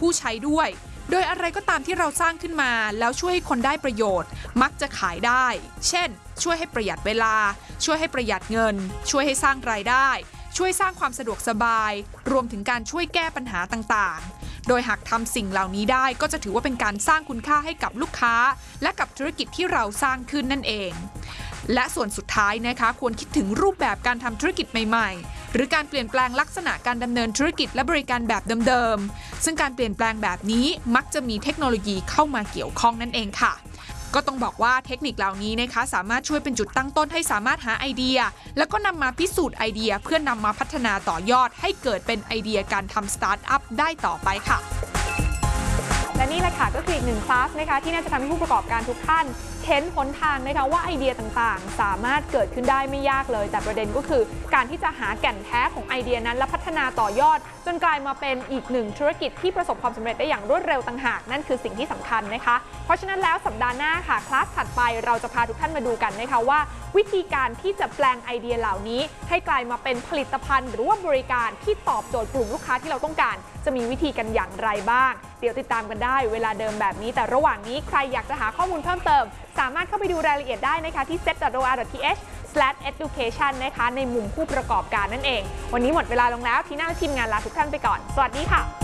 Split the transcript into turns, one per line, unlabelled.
ผู้ใช้ด้วยโดยอะไรก็ตามที่เราสร้างขึ้นมาแล้วช่วยให้คนได้ประโยชน์มักจะขายได้เช่นช่วยให้ประหยัดเวลาช่วยให้ประหยัดเงินช่วยให้สร้างรายได้ช่วยสร้างความสะดวกสบายรวมถึงการช่วยแก้ปัญหาต่างๆโดยหากทำสิ่งเหล่านี้ได้ก็จะถือว่าเป็นการสร้างคุณค่าให้กับลูกค้าและกับธุรกิจที่เราสร้างขึ้นนั่นเองและส่วนสุดท้ายนะคะควรคิดถึงรูปแบบการทำธุรกิจใหม่ๆหรือการเปลี่ยนแปลงลักษณะการดำเนินธุรกิจและบริการแบบเดิมๆซึ่งการเปลี่ยนแปลงแบบนี้มักจะมีเทคโนโลยีเข้ามาเกี่ยวข้องนั่นเองค่ะก็ต้องบอกว่าเทคนิคเหล่านี้นะคะสามารถช่วยเป็นจุดตั้งต้นให้สามารถหาไอเดียแล้วก็นำมาพิสูจน์ไอเดียเพื่อนำมาพัฒนาต่อยอดให้เกิดเป็นไอเดียการทำสตาร์ทอัพได้ต่อไปค่ะ
และนี่แหละค่ะก็คืออีกหนึ่งคลาสนะคะที่น่าจะทำให้ผู้ประกอบการทุกท่านเห็นหนทางนะคะว่าไอเดียต่างๆสามารถเกิดขึ้นได้ไม่ยากเลยแต่ประเด็นก็คือการที่จะหาแก่นแท้ของไอเดียนั้นและพัฒนาต่อยอดจนกลายมาเป็นอีกหนึ่งธุรกิจที่ประสบความสำเร็จได้อย่างรวดเร็วต่างหากนั่นคือสิ่งที่สำคัญนะคะเพราะฉะนั้นแล้วสัปดาห์หน้าค่ะคลาสถัดไปเราจะพาทุกท่านมาดูกันนะคะว่าวิธีการที่จะแปลงไอเดียเหล่านี้ให้กลายมาเป็นผลิตภัณฑ์หรือว่าบริการที่ตอบโจทย์กลุ่มลูกค้าที่เราต้องการจะมีวิธีกันอย่างไรบ้างเดี๋ยวติดตามกันได้เวลาเดิมแบบนี้แต่ระหว่างนี้ใครอยากจะหาข้อมูลเพิ่มเติมสามารถเข้าไปดูรายละเอียดได้นะคะที่ set.or.th/education นะคะในมุมผู้ประกอบการนั่นเองวันนี้หมดเวลาลงแล้วทีน่าและทีมงานลาทุกท่านไปก่อนสวัสดีค่ะ